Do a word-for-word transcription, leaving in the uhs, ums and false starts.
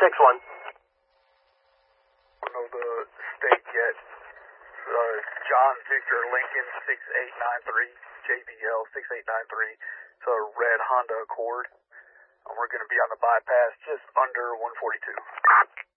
six one. I don't know the state yet. Uh, John Victor Lincoln six eight nine three, J B L six eight nine three. It's a red Honda Accord. And we're going to be on the bypass just under one forty-two.